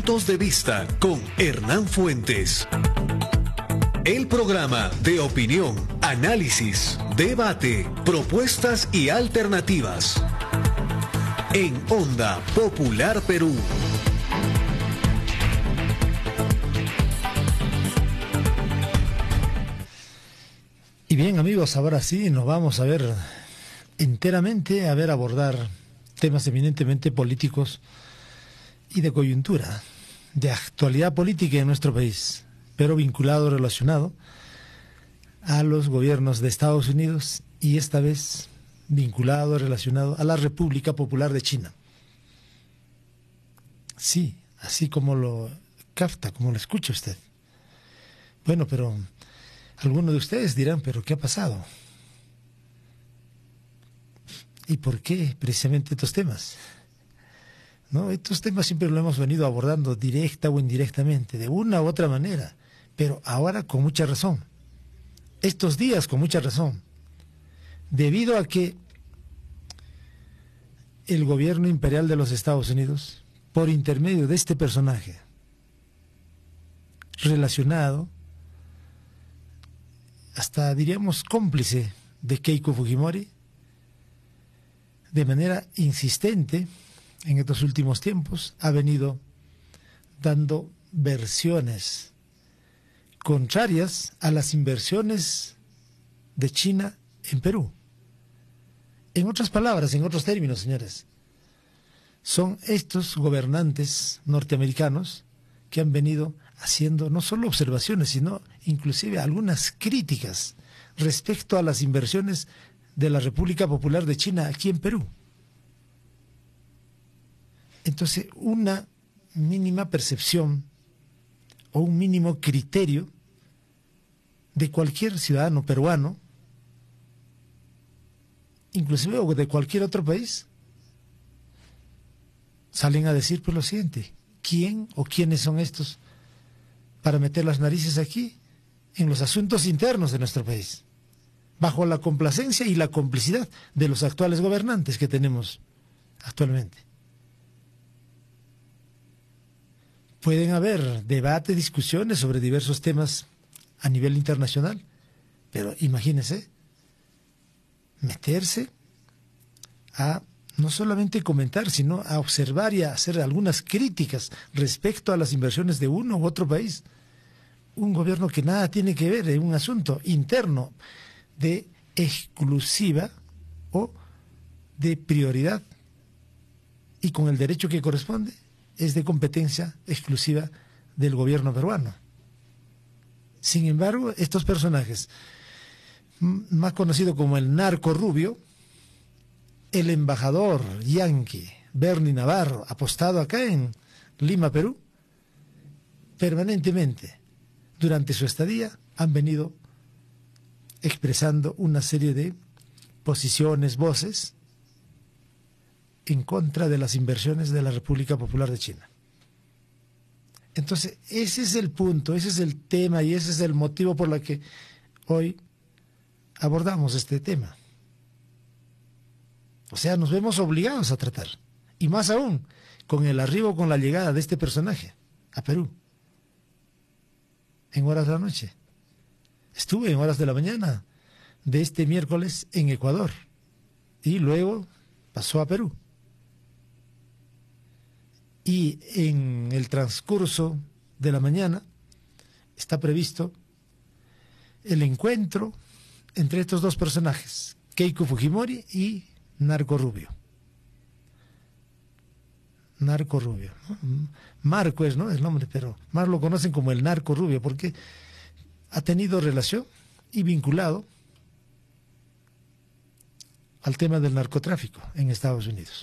Puntos de Vista con Hernán Fuentes. El programa de opinión, análisis, debate, propuestas y alternativas. En Onda Popular Perú. Y bien, amigos, ahora sí nos vamos a ver enteramente, abordar temas eminentemente políticos y de coyuntura, de actualidad política en nuestro país, pero vinculado, relacionado a los gobiernos de Estados Unidos y esta vez vinculado, relacionado a la República Popular de China. Sí, así como lo capta, como lo escucha usted. Bueno, pero algunos de ustedes dirán, ¿pero qué ha pasado? ¿Y por qué precisamente estos temas? ¿No? Estos temas siempre lo hemos venido abordando directa o indirectamente, de una u otra manera, pero ahora con mucha razón. Estos días con mucha razón, debido a que el gobierno imperial de los Estados Unidos, por intermedio de este personaje relacionado, hasta diríamos cómplice de Keiko Fujimori, de manera insistente en estos últimos tiempos ha venido dando versiones contrarias a las inversiones de China en Perú. En otras palabras, en otros términos, señores, son estos gobernantes norteamericanos que han venido haciendo no solo observaciones, sino inclusive algunas críticas respecto a las inversiones de la República Popular de China aquí en Perú. Entonces, una mínima percepción o un mínimo criterio de cualquier ciudadano peruano, inclusive o de cualquier otro país, salen a decir pues lo siguiente: ¿quién o quiénes son estos para meter las narices aquí en los asuntos internos de nuestro país, bajo la complacencia y la complicidad de los actuales gobernantes que tenemos actualmente? Pueden haber debates, discusiones sobre diversos temas a nivel internacional, pero imagínense meterse a no solamente comentar, sino a observar y a hacer algunas críticas respecto a las inversiones de uno u otro país. Un gobierno que nada tiene que ver en un asunto interno de exclusiva o de prioridad, y con el derecho que corresponde es de competencia exclusiva del gobierno peruano. Sin embargo, estos personajes, más conocido como el narco rubio, el embajador yanqui Bernie Navarro, apostado acá en Lima, Perú, permanentemente durante su estadía han venido expresando una serie de posiciones, voces en contra de las inversiones de la República Popular de China. Entonces, ese es el punto, ese es el tema y ese es el motivo por el que hoy abordamos este tema. O sea, nos vemos obligados a tratar, y más aún con el arribo, con la llegada de este personaje a Perú, en horas de la noche. Estuve en horas de la mañana de este miércoles en Ecuador y luego pasó a Perú. Y en el transcurso de la mañana está previsto el encuentro entre estos dos personajes, Keiko Fujimori y Narco Rubio. Narco Rubio, ¿no? Marco es, ¿no?, el nombre, pero más lo conocen como el Narco Rubio porque ha tenido relación y vinculado al tema del narcotráfico en Estados Unidos.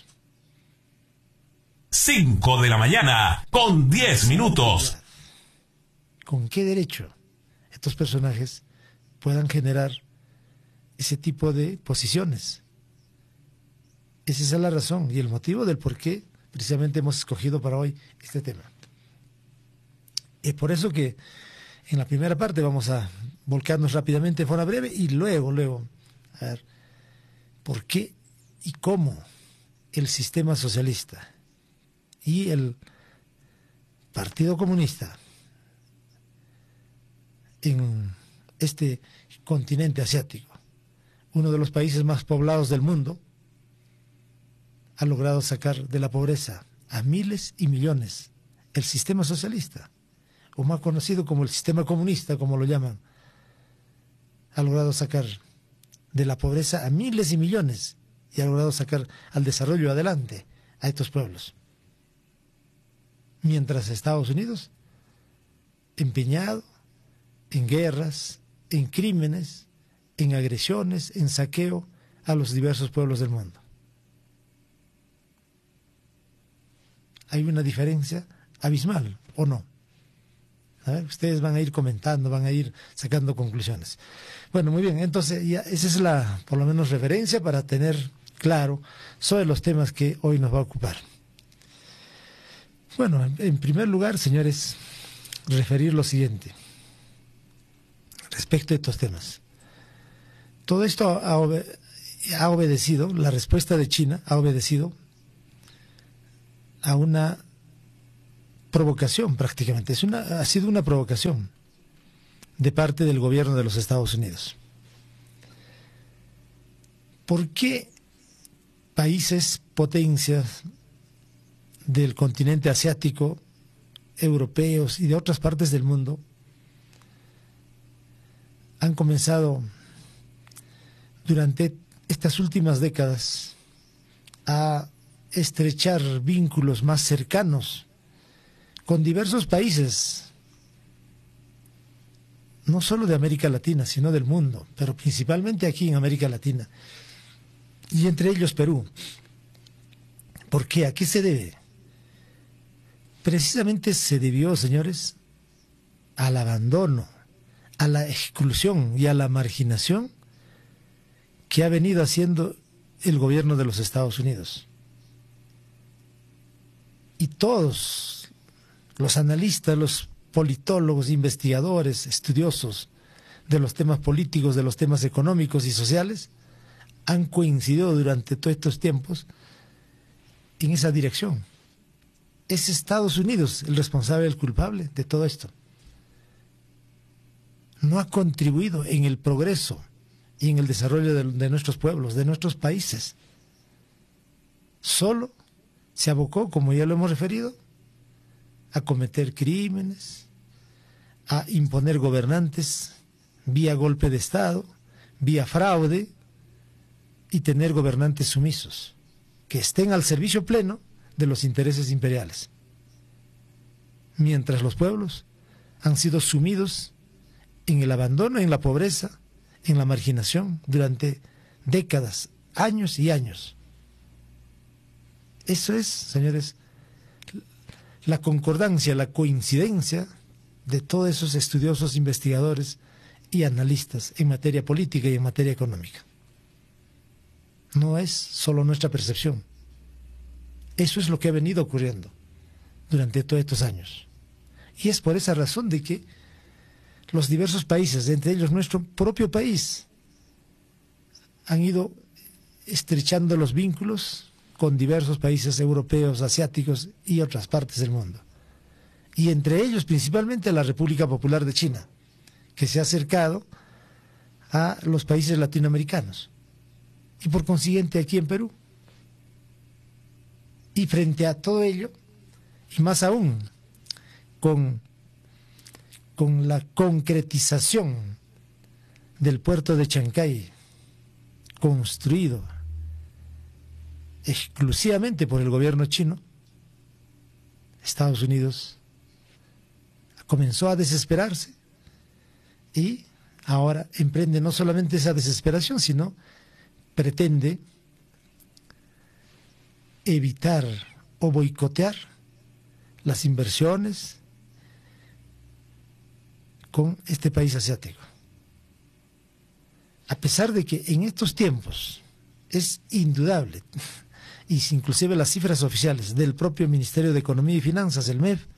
5 de la mañana con 10 minutos. ¿Con qué derecho estos personajes puedan generar ese tipo de posiciones? Esa es la razón y el motivo del por qué precisamente hemos escogido para hoy este tema. Es por eso que en la primera parte vamos a volcarnos rápidamente de forma breve y luego a ver por qué y cómo el sistema socialista y el Partido Comunista en este continente asiático, uno de los países más poblados del mundo, ha logrado sacar de la pobreza a miles y millones. El sistema socialista, o más conocido como el sistema comunista, como lo llaman, ha logrado sacar de la pobreza a miles y millones y ha logrado sacar al desarrollo adelante a estos pueblos. Mientras Estados Unidos, empeñado en guerras, en crímenes, en agresiones, en saqueo a los diversos pueblos del mundo. Hay una diferencia abismal, ¿o no? A ver, ustedes van a ir comentando, van a ir sacando conclusiones. Bueno, muy bien, entonces ya esa es la, por lo menos, referencia para tener claro sobre los temas que hoy nos va a ocupar. Bueno, en primer lugar, señores, referir lo siguiente respecto a estos temas. Todo esto ha obedecido, la respuesta de China ha obedecido a una provocación prácticamente. Ha sido una provocación de parte del gobierno de los Estados Unidos. ¿Por qué países, potencias del continente asiático, europeos y de otras partes del mundo han comenzado durante estas últimas décadas a estrechar vínculos más cercanos con diversos países, no solo de América Latina, sino del mundo, pero principalmente aquí en América Latina, y entre ellos Perú? ¿Por qué? ¿A qué se debe? Precisamente se debió, señores, al abandono, a la exclusión y a la marginación que ha venido haciendo el gobierno de los Estados Unidos. Y todos los analistas, los politólogos, investigadores, estudiosos de los temas políticos, de los temas económicos y sociales, han coincidido durante todos estos tiempos en esa dirección. Es Estados Unidos el responsable, el culpable de todo esto. No ha contribuido en el progreso y en el desarrollo de nuestros pueblos, de nuestros países. Solo se abocó, como ya lo hemos referido, a cometer crímenes, a imponer gobernantes vía golpe de Estado, vía fraude, y tener gobernantes sumisos, que estén al servicio pleno de los intereses imperiales. Mientras los pueblos han sido sumidos en el abandono, en la pobreza, en la marginación durante décadas, años y años. Eso es, señores, la concordancia, la coincidencia de todos esos estudiosos, investigadores y analistas en materia política y en materia económica. No es solo nuestra percepción. Eso es lo que ha venido ocurriendo durante todos estos años. Y es por esa razón de que los diversos países, entre ellos nuestro propio país, han ido estrechando los vínculos con diversos países europeos, asiáticos y otras partes del mundo. Y entre ellos principalmente la República Popular de China, que se ha acercado a los países latinoamericanos. Y por consiguiente aquí en Perú. Y frente a todo ello, y más aún, con la concretización del puerto de Chancay, construido exclusivamente por el gobierno chino, Estados Unidos comenzó a desesperarse y ahora emprende no solamente esa desesperación, sino pretende evitar o boicotear las inversiones con este país asiático. A pesar de que en estos tiempos es indudable, y inclusive las cifras oficiales del propio Ministerio de Economía y Finanzas, el MEF,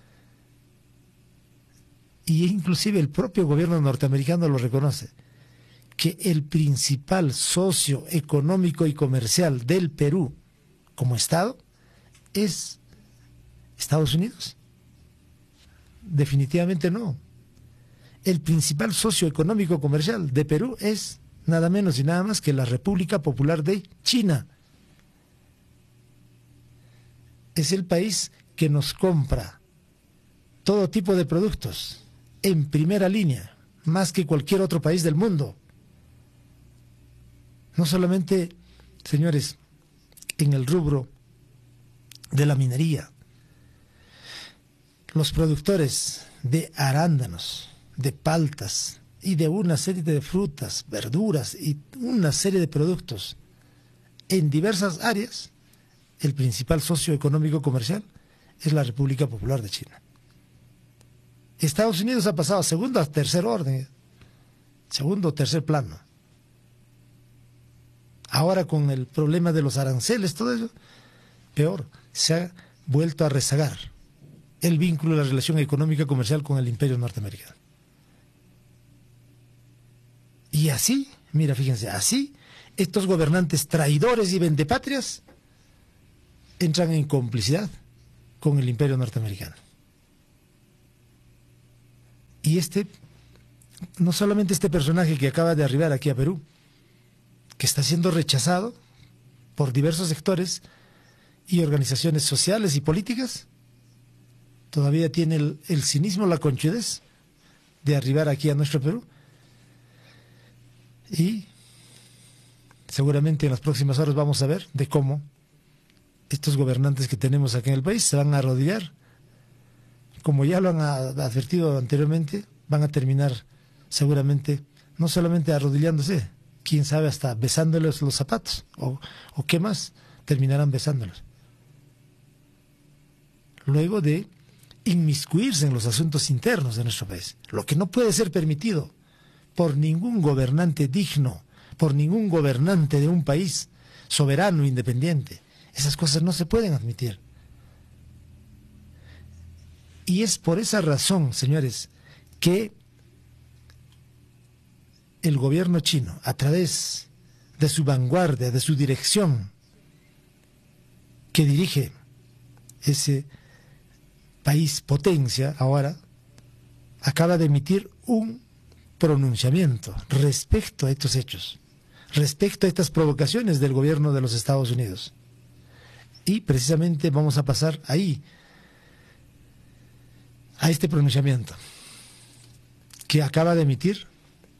y inclusive el propio gobierno norteamericano lo reconoce, que el principal socio económico y comercial del Perú como Estado es Estados Unidos. definitivamente no. El principal socio económico comercial de Perú es nada menos y nada más que la República Popular de China. Es el país que nos compra todo tipo de productos en primera línea, más que cualquier otro país del mundo. No solamente, señores, en el rubro de la minería, los productores de arándanos, de paltas y de una serie de frutas, verduras y una serie de productos en diversas áreas, el principal socio económico comercial es la República Popular de China. Estados Unidos ha pasado a segundo a tercer orden, segundo o tercer plano. Ahora con el problema de los aranceles, todo eso, peor, se ha vuelto a rezagar el vínculo de la relación económica comercial con el imperio norteamericano. Y así, mira, fíjense, así estos gobernantes traidores y vendepatrias entran en complicidad con el imperio norteamericano. Y no solamente este personaje que acaba de arribar aquí a Perú, que está siendo rechazado por diversos sectores y organizaciones sociales y políticas, todavía tiene el cinismo, la conchudez de arribar aquí a nuestro Perú. Y seguramente en las próximas horas vamos a ver de cómo estos gobernantes que tenemos aquí en el país se van a arrodillar, como ya lo han advertido anteriormente, van a terminar seguramente no solamente arrodillándose, quién sabe, hasta besándoles los zapatos, o qué más, terminarán besándolos. Luego de inmiscuirse en los asuntos internos de nuestro país, lo que no puede ser permitido por ningún gobernante digno, por ningún gobernante de un país soberano e independiente. Esas cosas no se pueden admitir. Y es por esa razón, señores, que el gobierno chino, a través de su vanguardia, de su dirección, que dirige ese país potencia ahora, acaba de emitir un pronunciamiento respecto a estos hechos, respecto a estas provocaciones del gobierno de los Estados Unidos. Y precisamente vamos a pasar ahí, a este pronunciamiento que acaba de emitir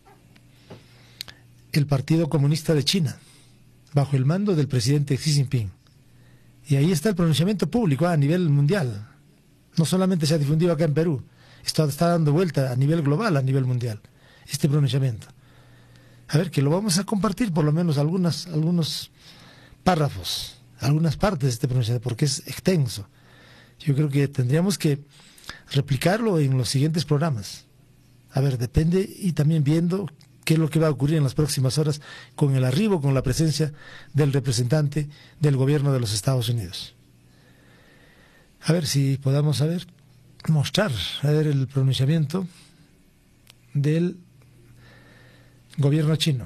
el Partido Comunista de China, bajo el mando del presidente Xi Jinping. Y ahí está el pronunciamiento público a nivel mundial. No solamente se ha difundido acá en Perú, esto está dando vuelta a nivel global, a nivel mundial, este pronunciamiento. A ver, que lo vamos a compartir por lo menos algunos párrafos, algunas partes de este pronunciamiento, porque es extenso. Yo creo que tendríamos que replicarlo en los siguientes programas. A ver, depende, y también viendo qué es lo que va a ocurrir en las próximas horas con el arribo, con la presencia del representante del gobierno de los Estados Unidos. A ver si podamos mostrar el pronunciamiento del gobierno chino.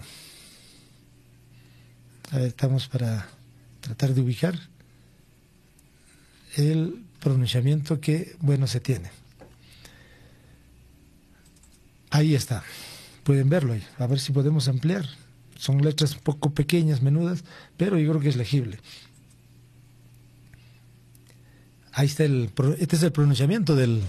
A ver, estamos para tratar de ubicar el pronunciamiento que, bueno, se tiene. Ahí está. Pueden verlo ahí. A ver si podemos ampliar. Son letras un poco pequeñas, menudas, pero yo creo que es legible. Ahí está este es el pronunciamiento del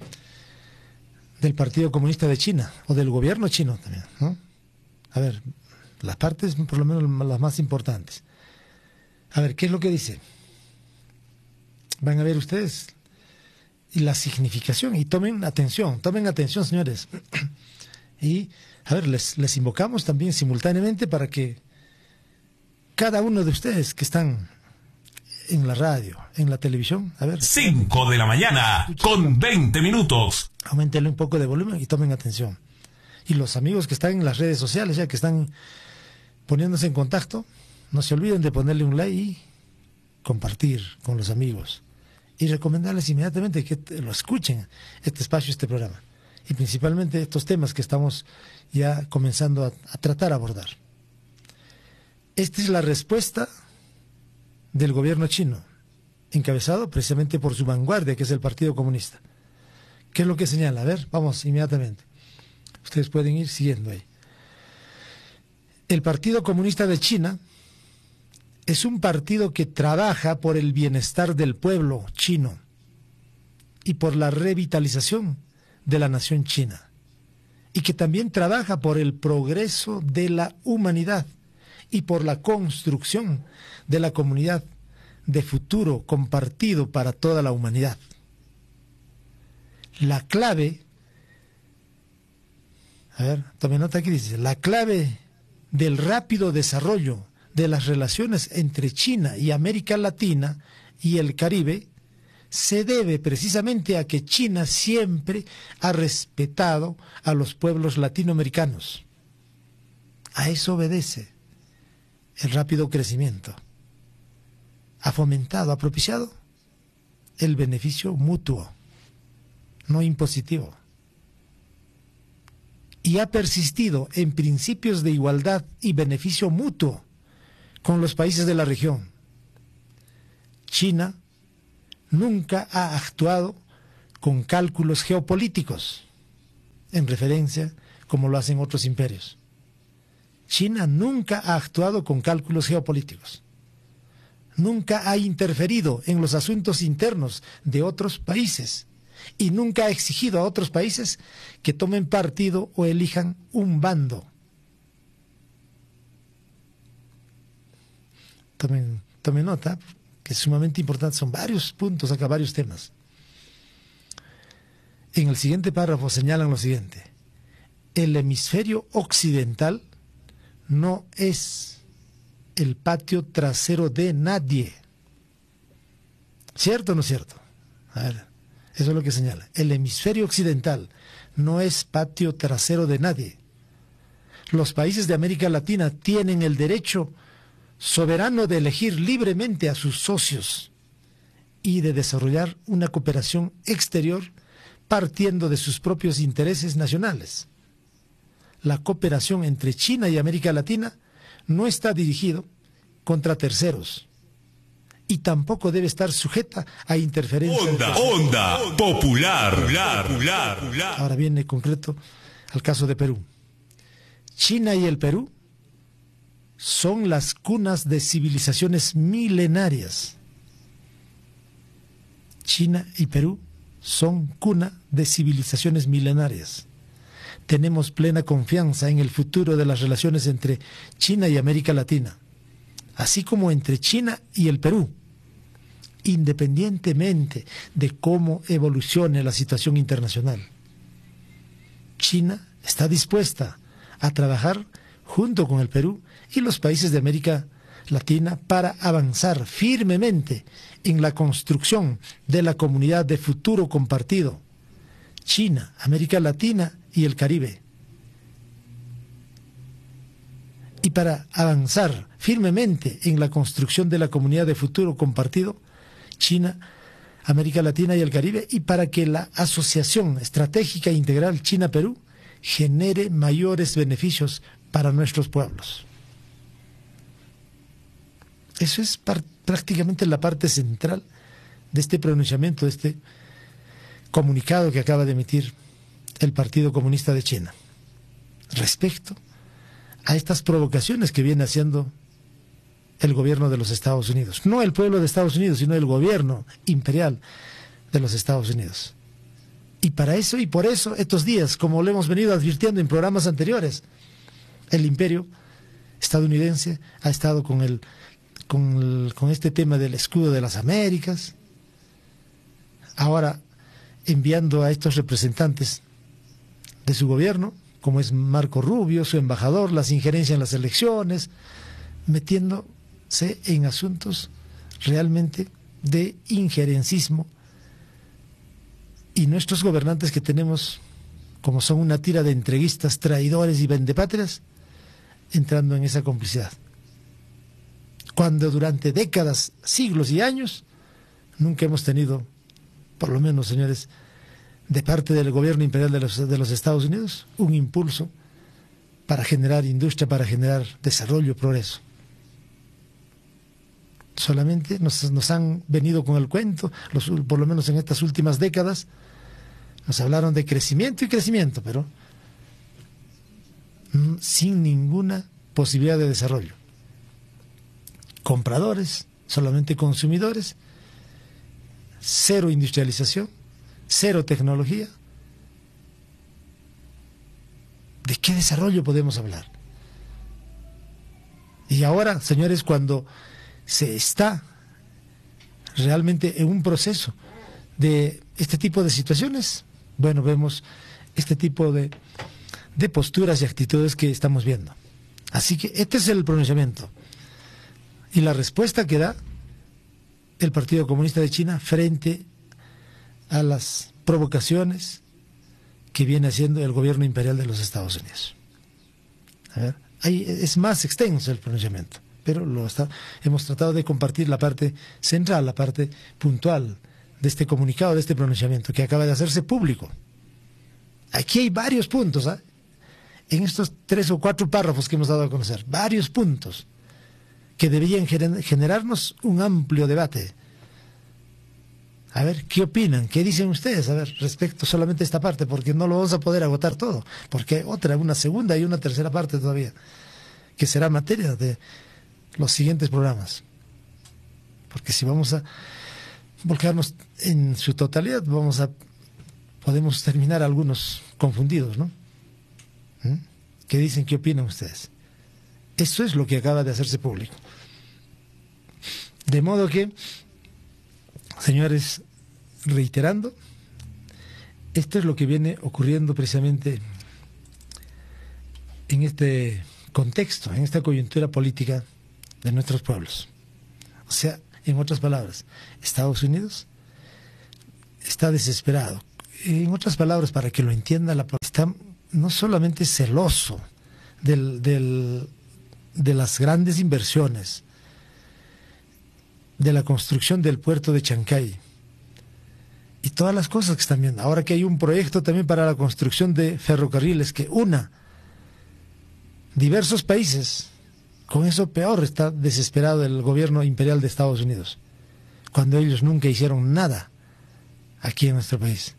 Partido Comunista de China, o del gobierno chino también, ¿no? A ver, las partes, por lo menos las más importantes. A ver, ¿qué es lo que dice? Van a ver ustedes y la significación, y tomen atención, señores. Y, a ver, les invocamos también simultáneamente para que cada uno de ustedes que están en la radio, en la televisión, a ver. 5 de la mañana, con 20 minutos. Aumentenle un poco de volumen y tomen atención. Y los amigos que están en las redes sociales, ya que están poniéndose en contacto, no se olviden de ponerle un like y compartir con los amigos. Y recomendarles inmediatamente que lo escuchen, este espacio, este programa. Y principalmente estos temas que estamos ya comenzando a tratar, a abordar. Esta es la respuesta del gobierno chino, encabezado precisamente por su vanguardia, que es el Partido Comunista, ¿Qué es lo que señala? A ver, vamos inmediatamente. Ustedes pueden ir siguiendo ahí. El Partido Comunista de China es un partido que trabaja por el bienestar del pueblo chino y por la revitalización de la nación china, y que también trabaja por el progreso de la humanidad y por la construcción de la comunidad de futuro compartido para toda la humanidad. La clave, a ver, tome nota aquí, dice, la clave del rápido desarrollo de las relaciones entre China y América Latina y el Caribe se debe precisamente a que China siempre ha respetado a los pueblos latinoamericanos. A eso obedece el rápido crecimiento. Ha fomentado, ha propiciado el beneficio mutuo, no impositivo. Y ha persistido en principios de igualdad y beneficio mutuo con los países de la región. China nunca ha actuado con cálculos geopolíticos, en referencia como lo hacen otros imperios. China nunca ha actuado con cálculos geopolíticos. Nunca ha interferido en los asuntos internos de otros países y nunca ha exigido a otros países que tomen partido o elijan un bando. Tomen nota, que es sumamente importante, son varios puntos acá, varios temas. En el siguiente párrafo señalan lo siguiente: el hemisferio occidental no es el patio trasero de nadie. ¿Cierto o no es cierto? A ver, eso es lo que señala. El hemisferio occidental no es patio trasero de nadie. Los países de América Latina tienen el derecho soberano de elegir libremente a sus socios y de desarrollar una cooperación exterior partiendo de sus propios intereses nacionales. La cooperación entre China y América Latina no está dirigido contra terceros y tampoco debe estar sujeta a interferencias. Onda popular. Ahora viene concreto al caso de Perú. China y el Perú son las cunas de civilizaciones milenarias. China y Perú son cuna de civilizaciones milenarias. Tenemos plena confianza en el futuro de las relaciones entre China y América Latina, así como entre China y el Perú, independientemente de cómo evolucione la situación internacional. China está dispuesta a trabajar junto con el Perú y los países de América Latina para avanzar firmemente en la construcción de la comunidad de futuro compartido, China, América Latina y el Caribe. Y para avanzar firmemente en la construcción de la comunidad de futuro compartido, China, América Latina y el Caribe, y para que la asociación estratégica integral China-Perú genere mayores beneficios para nuestros pueblos. Eso es prácticamente la parte central de este pronunciamiento, de este comunicado que acaba de emitir el Partido Comunista de China respecto a estas provocaciones que viene haciendo el gobierno de los Estados Unidos. No el pueblo de Estados Unidos, sino el gobierno imperial de los Estados Unidos. Y para eso y por eso, estos días, como lo hemos venido advirtiendo en programas anteriores, el imperio estadounidense ha estado con este tema del escudo de las Américas, ahora enviando a estos representantes de su gobierno, como es Marco Rubio, su embajador, las injerencias en las elecciones, metiéndose en asuntos realmente de injerencismo. Y nuestros gobernantes que tenemos, como son una tira de entreguistas, traidores y vendepatrias, entrando en esa complicidad. Cuando durante décadas, siglos y años, nunca hemos tenido, por lo menos, señores, de parte del gobierno imperial de los Estados Unidos, un impulso para generar industria, para generar desarrollo, progreso. Solamente nos han venido con el cuento, por lo menos en estas últimas décadas, Nos hablaron de crecimiento y crecimiento, pero sin ninguna posibilidad de desarrollo. Compradores, solamente consumidores, cero industrialización, cero tecnología. ¿De qué desarrollo podemos hablar? Y ahora, señores, cuando se está realmente en un proceso de este tipo de situaciones, bueno, vemos este tipo de posturas y actitudes que estamos viendo. Así que este es el pronunciamiento y la respuesta que da el Partido Comunista de China frente a las provocaciones que viene haciendo el gobierno imperial de los Estados Unidos. A ver, ahí es más extenso el pronunciamiento, pero hemos tratado de compartir la parte central, la parte puntual de este comunicado, de este pronunciamiento que acaba de hacerse público. Aquí hay varios puntos, ¿eh? En estos 3 o 4 párrafos que hemos dado a conocer, varios puntos que deberían generarnos un amplio debate. A ver, ¿qué opinan? ¿Qué dicen ustedes? A ver, respecto solamente a esta parte, porque no lo vamos a poder agotar todo, porque hay una segunda y una tercera parte todavía, que será materia de los siguientes programas. Porque si vamos a volcarnos en su totalidad, podemos terminar algunos confundidos, ¿no? ¿Qué dicen? ¿Qué opinan ustedes? Eso es lo que acaba de hacerse público. De modo que, señores, reiterando, esto es lo que viene ocurriendo precisamente en este contexto, en esta coyuntura política de nuestros pueblos. O sea, en otras palabras, Estados Unidos está desesperado. En otras palabras, para que lo entienda, está no solamente celoso de las grandes inversiones, de la construcción del puerto de Chancay y todas las cosas que están viendo. Ahora que hay un proyecto también para la construcción de ferrocarriles que una diversos países, con eso peor está desesperado el gobierno imperial de Estados Unidos, cuando ellos nunca hicieron nada aquí en nuestro país.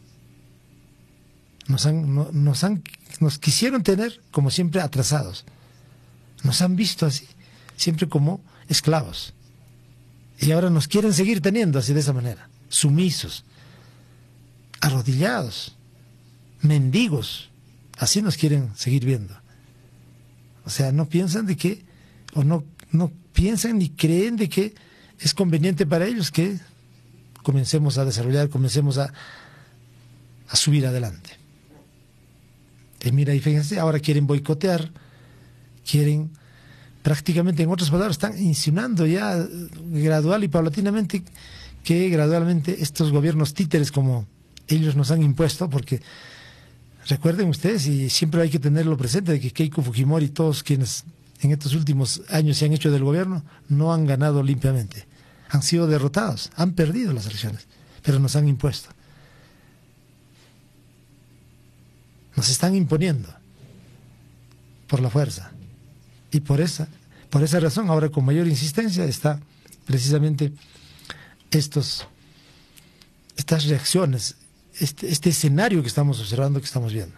Nos quisieron tener como siempre atrasados, nos han visto así, siempre como esclavos, y ahora nos quieren seguir teniendo así, de esa manera, sumisos, arrodillados, mendigos, así nos quieren seguir viendo. O sea, no piensan de que, o no piensan ni creen de que es conveniente para ellos que comencemos a desarrollar, comencemos a subir adelante. Y mira, y fíjense, ahora quieren boicotear, quieren prácticamente, en otras palabras, están insinuando ya gradual y paulatinamente que gradualmente estos gobiernos títeres como ellos nos han impuesto, porque recuerden ustedes, y siempre hay que tenerlo presente, de que Keiko Fujimori y todos quienes en estos últimos años se han hecho del gobierno no han ganado limpiamente, han sido derrotados, han perdido las elecciones, pero nos han impuesto. Nos están imponiendo por la fuerza. Y por esa razón, ahora con mayor insistencia, está precisamente estas reacciones, este escenario que estamos observando, que estamos viendo.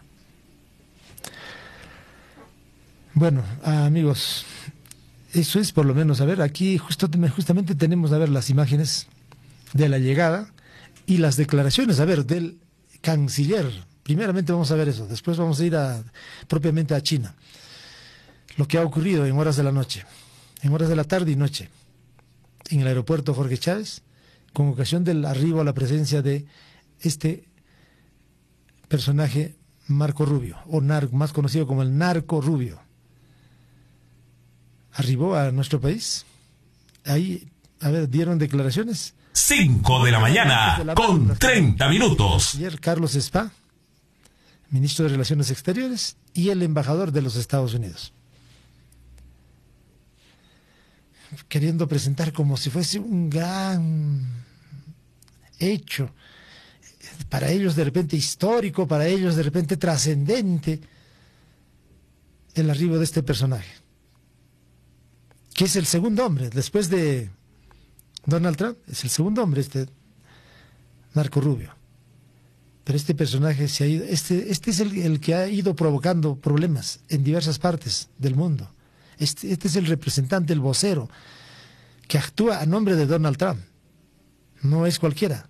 Bueno, amigos, eso es por lo menos, a ver, aquí justamente tenemos, a ver, las imágenes de la llegada y las declaraciones, a ver, del canciller. Primeramente vamos a ver eso, después vamos a ir propiamente a China. Lo que ha ocurrido en horas de la noche, en horas de la tarde y noche, en el aeropuerto Jorge Chávez, con ocasión del arribo a la presencia de este personaje Marco Rubio, o más conocido como el Narco Rubio. Arribó a nuestro país, ahí, a ver, dieron declaraciones. 5 de la mañana, con 30 minutos. Ayer Carlos Spa, ministro de Relaciones Exteriores, y el embajador de los Estados Unidos, queriendo presentar como si fuese un gran hecho, para ellos de repente histórico, para ellos de repente trascendente, el arribo de este personaje, que es el segundo hombre, después de Donald Trump, es el segundo hombre, este Marco Rubio. Pero este personaje se ha ido, este es el que ha ido provocando problemas en diversas partes del mundo. Este es el representante, el vocero, que actúa a nombre de Donald Trump. No es cualquiera.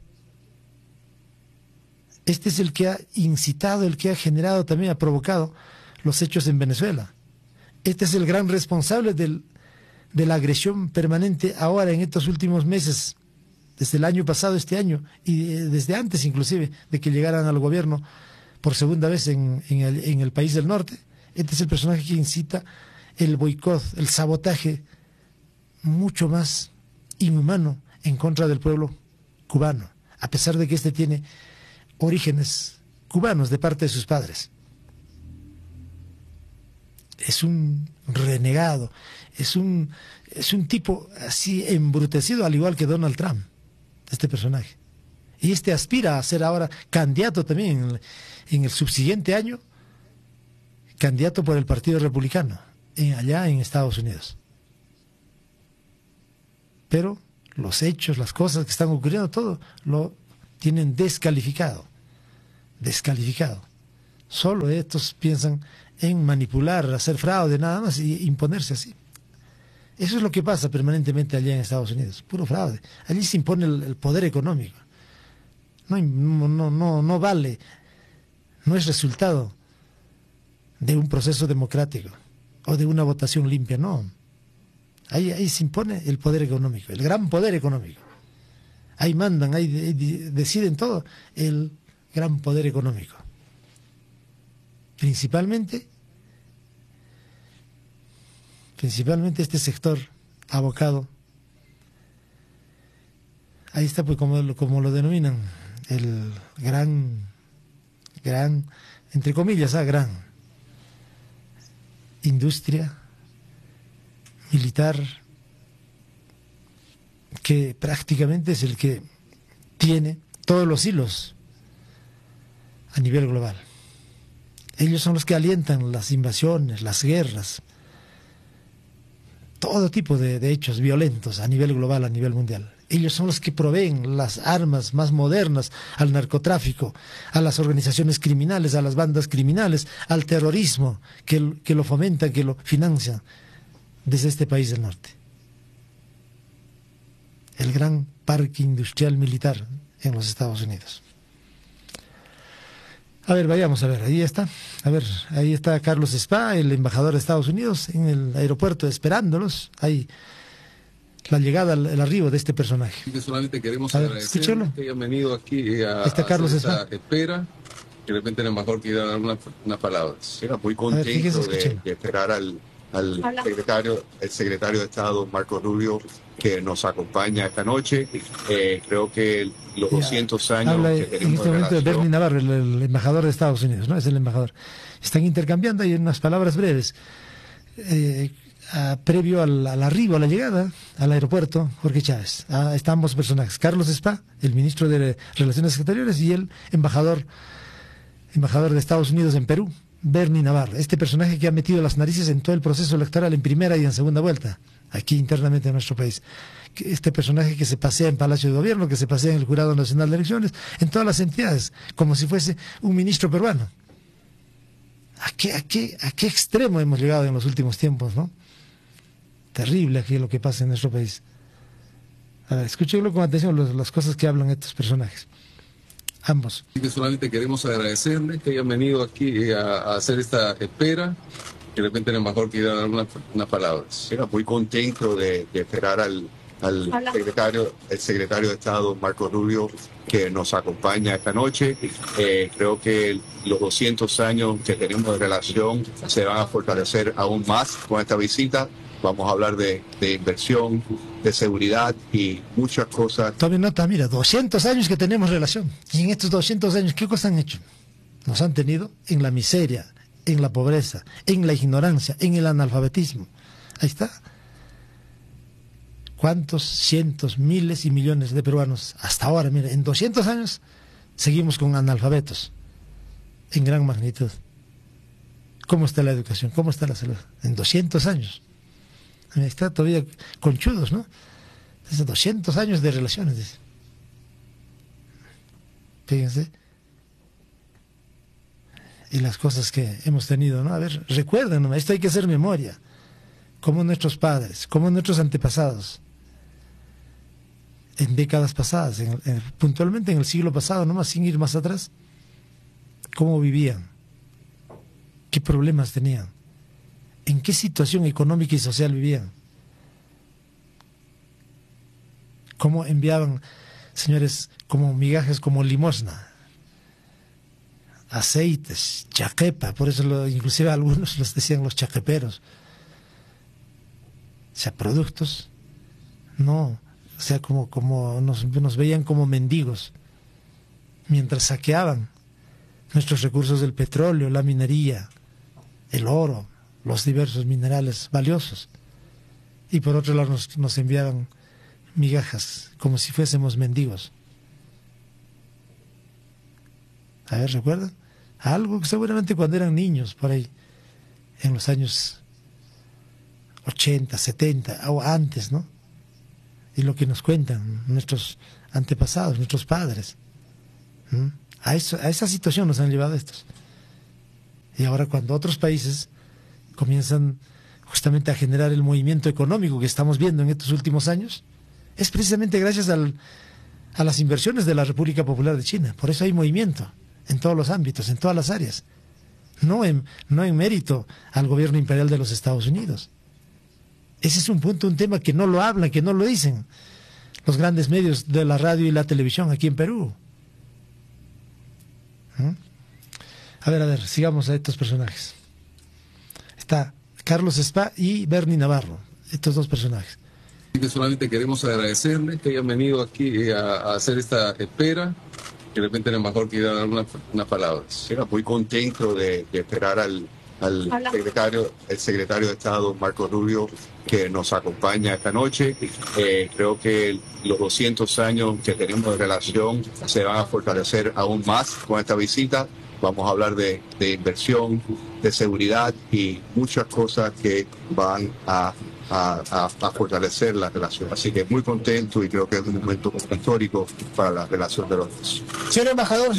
Este es el que ha incitado, el que ha generado, también ha provocado los hechos en Venezuela. Este es el gran responsable de la agresión permanente ahora en estos últimos meses, desde el año pasado, este año, y desde antes inclusive de que llegaran al gobierno por segunda vez en el país del norte. Este es el personaje que incita el boicot, el sabotaje mucho más inhumano en contra del pueblo cubano, a pesar de que este tiene orígenes cubanos de parte de sus padres. Es un renegado, es un tipo así embrutecido, al igual que Donald Trump, este personaje. Y este aspira a ser ahora candidato también en el subsiguiente año, candidato por el Partido Republicano, allá en Estados Unidos. Pero los hechos, las cosas que están ocurriendo, todo lo tienen descalificado. Descalificado. Solo estos piensan en manipular, hacer fraude, nada más, y imponerse así. Eso es lo que pasa permanentemente allá en Estados Unidos, puro fraude. Allí se impone el poder económico. No vale, no es resultado de un proceso democrático o de una votación limpia, no. Ahí se impone el poder económico, el gran poder económico. Ahí mandan, ahí deciden todo, el gran poder económico. Principalmente este sector abocado, ahí está, pues, como lo denominan, el gran, entre comillas, gran industria militar, que prácticamente es el que tiene todos los hilos a nivel global. Ellos son los que alientan las invasiones, las guerras, todo tipo de hechos violentos a nivel global, a nivel mundial. Ellos son los que proveen las armas más modernas al narcotráfico, a las organizaciones criminales, a las bandas criminales, al terrorismo, que lo fomentan, que lo financian desde este país del norte. El gran parque industrial militar en los Estados Unidos. A ver, vayamos a ver, ahí está. A ver, ahí está Carlos Spa, el embajador de Estados Unidos, en el aeropuerto esperándolos. Ahí la llegada, el arribo de este personaje. Y que solamente queremos agradecer que hayan venido aquí a está Carlos esta espera. De repente el embajador quiere dar unas palabras. Era muy contento de esperar al secretario de Estado, Marco Rubio, que nos acompaña esta noche. Creo que los 200 años habla que tenemos en este momento de Bernie Navarro, el embajador de Estados Unidos, ¿no? Es el embajador. Están intercambiando ahí unas palabras breves. Previo al arribo, a la llegada al aeropuerto, Jorge Chávez. Están ambos personajes, Carlos Spa, el ministro de Relaciones Exteriores, y el embajador de Estados Unidos en Perú, Bernie Navarro, este personaje que ha metido las narices en todo el proceso electoral en primera y en segunda vuelta, aquí internamente en nuestro país. Este personaje que se pasea en Palacio de Gobierno, que se pasea en el Jurado Nacional de Elecciones, en todas las entidades, como si fuese un ministro peruano. ¿A qué extremo hemos llegado en los últimos tiempos, no? Terrible aquí lo que pasa en nuestro país. A ver, escúchenlo con atención las cosas que hablan estos personajes. Ambos. Y que solamente queremos agradecerles que hayan venido aquí a hacer esta espera. De repente el embajador quiere dar unas palabras. Era muy contento de esperar al secretario de Estado, Marco Rubio, que nos acompaña esta noche. Creo que los 200 años que tenemos de relación se van a fortalecer aún más con esta visita. Vamos a hablar de inversión, de seguridad y muchas cosas. Tome nota, mira, 200 años que tenemos relación. Y en estos 200 años, ¿qué cosas han hecho? Nos han tenido en la miseria, en la pobreza, en la ignorancia, en el analfabetismo. Ahí está. ¿Cuántos cientos, miles y millones de peruanos hasta ahora? Mira, en 200 años seguimos con analfabetos en gran magnitud. ¿Cómo está la educación? ¿Cómo está la salud? En 200 años. Está todavía conchudos, ¿no? Desde 200 años de relaciones. Dice. Fíjense. y las cosas que hemos tenido, ¿no? A ver, recuerden, ¿no? Esto hay que hacer memoria, como nuestros padres, como nuestros antepasados, en décadas pasadas, puntualmente en el siglo pasado, nomás sin ir más atrás, cómo vivían, qué problemas tenían, en qué situación económica y social vivían, cómo enviaban, señores, como migajas, como limosna, aceites, chaquepa, por eso inclusive algunos los decían los chaqueperos, o sea, productos, no, o sea, como nos veían como mendigos, mientras saqueaban nuestros recursos del petróleo, la minería, el oro, los diversos minerales valiosos, y por otro lado nos enviaban migajas, como si fuésemos mendigos. A ver, ¿recuerdan? Algo que seguramente cuando eran niños, por ahí, en los años 80, 70, o antes, ¿no? Y lo que nos cuentan nuestros antepasados, nuestros padres. A esa situación nos han llevado estos. Y ahora cuando otros países comienzan justamente a generar el movimiento económico que estamos viendo en estos últimos años, es precisamente gracias a las inversiones de la República Popular de China. Por eso hay movimiento en todos los ámbitos, en todas las áreas. No en mérito al gobierno imperial de los Estados Unidos. Ese es un punto, un tema que no lo hablan, que no lo dicen los grandes medios de la radio y la televisión aquí en Perú. A ver, sigamos a estos personajes. Está Carlos Spa y Bernie Navarro, estos dos personajes. Que solamente queremos agradecerles que hayan venido aquí a hacer esta espera. De repente el embajador quiere dar unas palabras. Era muy contento de esperar al secretario de Estado, Marco Rubio, que nos acompaña esta noche. Creo que los 200 años que tenemos de relación se van a fortalecer aún más con esta visita. Vamos a hablar de inversión, de seguridad y muchas cosas que van a fortalecer la relación. Así que muy contento y creo que es un momento histórico para la relación de los dos. Señor embajador,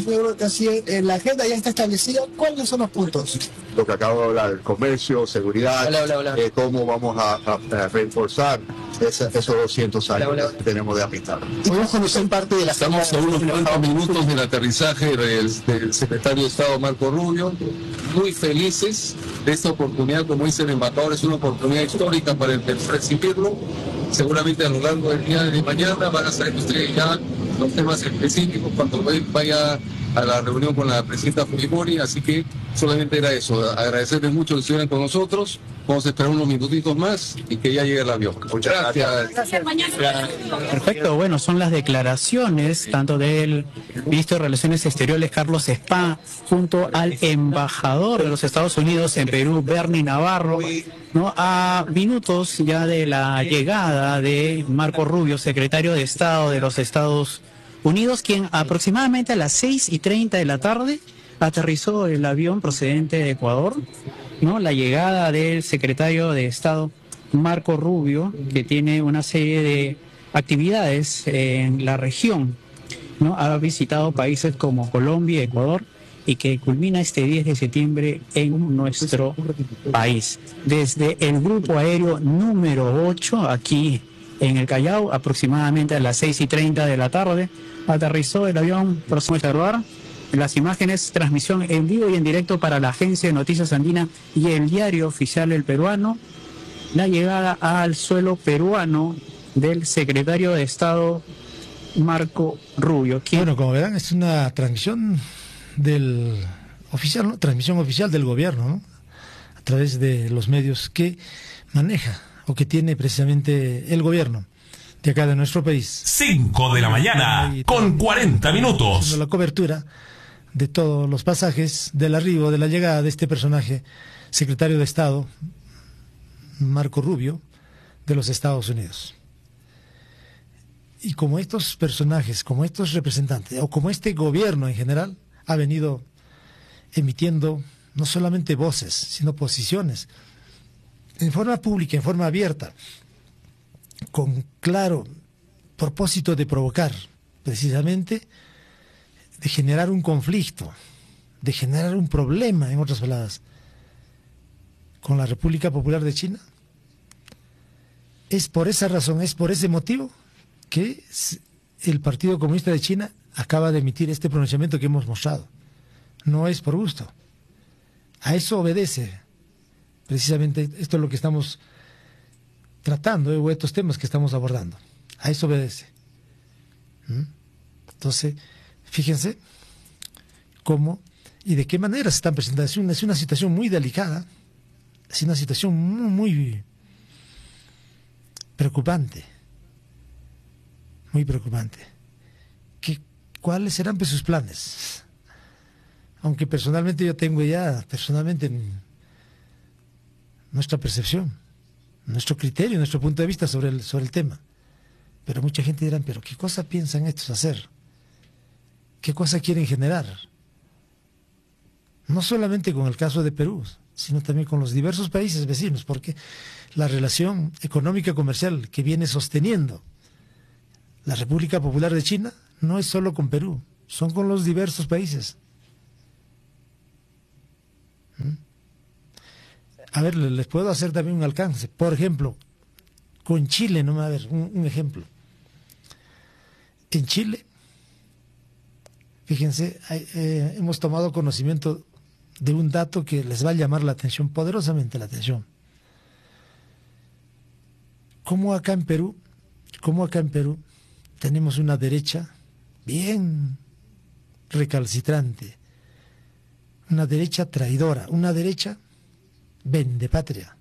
la agenda ya está establecida. ¿Cuáles son los puntos? Lo que acabo de hablar, el comercio, seguridad, cómo vamos a reforzar esos 200 años que tenemos de amistad. ¿Podemos conocer parte de la agenda? Estamos a unos 90 minutos del aterrizaje del secretario de Estado Marco Rubio. Muy felices de esta oportunidad, como dice el embajador, es una oportunidad histórica para recibirlo. Seguramente a lo largo del día de mañana van a salir ustedes ya los temas específicos cuando vaya a la reunión con la presidenta Fujimori, así que solamente era eso, agradecerles mucho que estuvieran con nosotros. Vamos a esperar unos minutitos más y que ya llegue el avión. Muchas gracias. Perfecto, bueno, son las declaraciones tanto del ministro de Relaciones Exteriores Carlos Spa junto al embajador de los Estados Unidos en Perú, Bernie Navarro, ¿no? A minutos ya de la llegada de Marco Rubio, secretario de Estado de los Estados Unidos, quien aproximadamente a las 6:30 de la tarde aterrizó el avión procedente de Ecuador, ¿no? La llegada del secretario de Estado Marco Rubio, que tiene una serie de actividades en la región, ¿no? Ha visitado países como Colombia y Ecuador y que culmina este 10 de septiembre en nuestro país. Desde el grupo aéreo número 8, aquí en el Callao, aproximadamente a las 6:30 de la tarde, aterrizó el avión. Próximo a observar las imágenes, transmisión en vivo y en directo para la Agencia de Noticias Andina y el Diario Oficial El Peruano, la llegada al suelo peruano del secretario de Estado Marco Rubio. Bueno, como verán, es una transmisión oficial, ¿no? Transmisión oficial del gobierno, ¿no? A través de los medios que maneja o que tiene precisamente el gobierno de acá de nuestro país. 5 de la mañana con 40 minutos. La cobertura de todos los pasajes del arribo, de la llegada de este personaje, secretario de Estado, Marco Rubio, de los Estados Unidos. Y como estos personajes, como estos representantes, o como este gobierno en general, ha venido emitiendo no solamente voces, sino posiciones, en forma pública, en forma abierta, con claro propósito de provocar, precisamente, de generar un conflicto, de generar un problema, en otras palabras, con la República Popular de China. Es por esa razón, es por ese motivo que el Partido Comunista de China acaba de emitir este pronunciamiento que hemos mostrado. No es por gusto. A eso obedece precisamente esto es lo que estamos tratando, o estos temas que estamos abordando. A eso obedece. Entonces, fíjense cómo y de qué manera se están presentando. Es una situación muy delicada, es una situación muy preocupante, muy preocupante. ¿Cuáles serán pues sus planes? Aunque personalmente yo tengo ya, nuestra percepción, nuestro criterio, nuestro punto de vista sobre el tema. Pero mucha gente dirá, pero ¿qué cosa piensan estos hacer? ¿Qué cosa quieren generar? No solamente con el caso de Perú, sino también con los diversos países vecinos, porque la relación económica comercial que viene sosteniendo la República Popular de China no es solo con Perú, son con los diversos países. A ver, les puedo hacer también un alcance. Por ejemplo, con Chile, no me va a ver un ejemplo. En Chile, fíjense, hemos tomado conocimiento de un dato que les va a llamar la atención, poderosamente la atención. Como acá en Perú tenemos una derecha bien recalcitrante, una derecha traidora, una derecha vendepatria.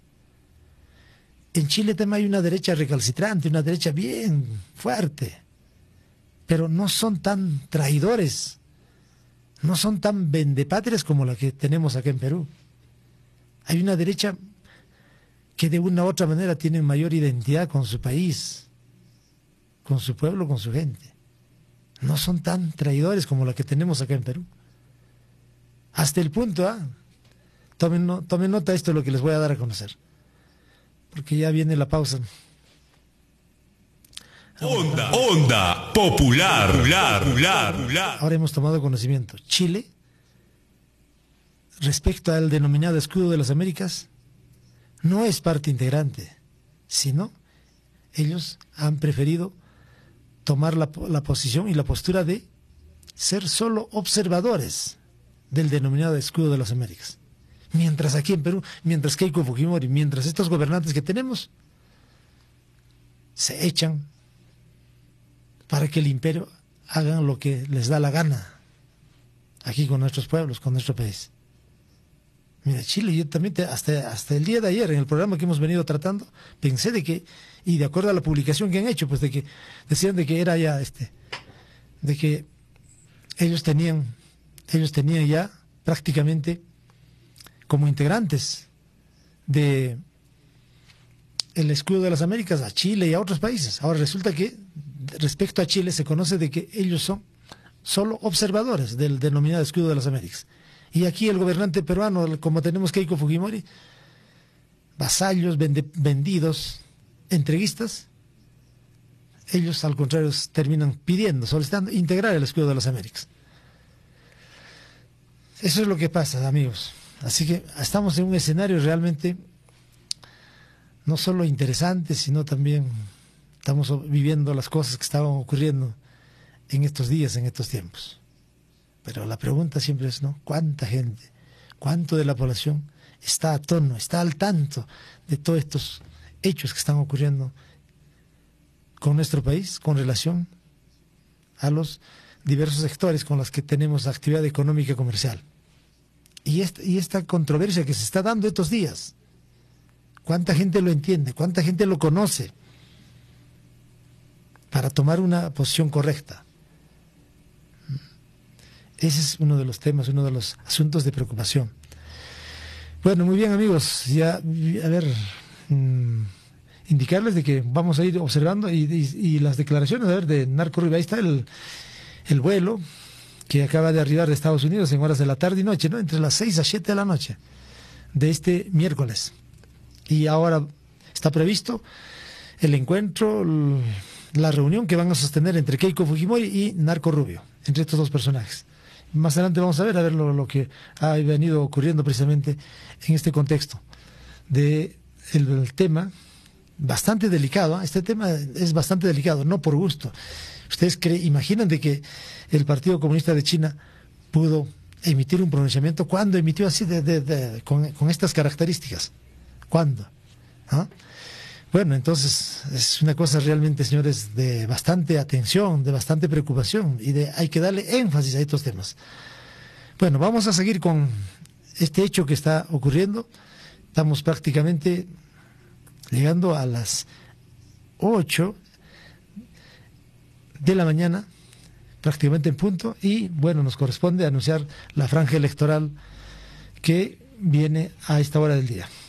En Chile también hay una derecha recalcitrante, una derecha bien fuerte, pero no son tan traidores, no son tan vendepatrias como la que tenemos acá en Perú. Hay una derecha que de una u otra manera tiene mayor identidad con su país, con su pueblo, con su gente. No son tan traidores como la que tenemos acá en Perú. Hasta el punto, tomen nota de esto, lo que les voy a dar a conocer, porque ya viene la pausa. Onda Popular. Ahora hemos tomado conocimiento. Chile, respecto al denominado Escudo de las Américas, no es parte integrante, sino ellos han preferido tomar la posición y la postura de ser solo observadores del denominado Escudo de las Américas. Mientras aquí en Perú, mientras Keiko Fujimori, mientras estos gobernantes que tenemos se echan para que el imperio hagan lo que les da la gana aquí con nuestros pueblos, con nuestro país. Mira, Chile, yo también hasta el día de ayer en el programa que hemos venido tratando, pensé de que, y de acuerdo a la publicación que han hecho, pues de que decían de que era ya de que ellos tenían ya prácticamente como integrantes de el Escudo de las Américas a Chile y a otros países. Ahora resulta que respecto a Chile se conoce de que ellos son solo observadores del denominado Escudo de las Américas. Y aquí el gobernante peruano, como tenemos Keiko Fujimori, vasallos, vendidos, entreguistas, ellos al contrario terminan pidiendo, solicitando integrar el Escudo de las Américas. Eso es lo que pasa, amigos. Así que estamos en un escenario realmente no solo interesante, sino también estamos viviendo las cosas que estaban ocurriendo en estos días, en estos tiempos. Pero la pregunta siempre es, ¿no? ¿Cuánta gente, cuánto de la población está a tono, está al tanto de todos estos hechos que están ocurriendo con nuestro país, con relación a los diversos sectores con los que tenemos actividad económica y comercial? Y esta controversia que se está dando estos días, ¿cuánta gente lo entiende? ¿Cuánta gente lo conoce para tomar una posición correcta? Ese es uno de los temas, uno de los asuntos de preocupación. Bueno, muy bien, amigos, ya, a ver, indicarles de que vamos a ir observando y las declaraciones, a ver, de Narco Rubio. Ahí está el vuelo que acaba de arribar de Estados Unidos en horas de la tarde y noche, ¿no? Entre las 6 a 7 de la noche de este miércoles. Y ahora está previsto el encuentro, la reunión que van a sostener entre Keiko Fujimori y Narco Rubio, entre estos dos personajes. más adelante vamos a ver lo que ha venido ocurriendo precisamente en este contexto de el tema bastante delicado. Este tema es bastante delicado, no por gusto. ¿Ustedes imaginan de que el Partido Comunista de China pudo emitir un pronunciamiento? ¿Cuándo emitió así con estas características? ¿Cuándo? ¿Ah? Bueno, entonces es una cosa realmente, señores, de bastante atención, de bastante preocupación, y hay que darle énfasis a estos temas. Bueno, vamos a seguir con este hecho que está ocurriendo. Estamos prácticamente llegando a las 8 de la mañana, prácticamente en punto, y bueno, nos corresponde anunciar la franja electoral que viene a esta hora del día.